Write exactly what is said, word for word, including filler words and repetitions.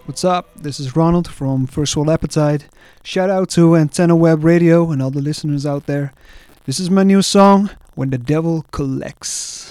What's up? This is Ronald from First World Appetite. Shout out to Antenna Web Radio and all the listeners out there. This is my new song, When the Devil Collects.